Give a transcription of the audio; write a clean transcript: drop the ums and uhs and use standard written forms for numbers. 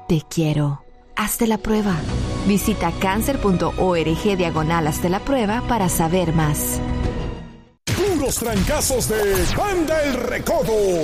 Te quiero. Hazte la prueba. Visita cancer.org/hazte la prueba para saber más. Puros trancazos de Banda El Recodo.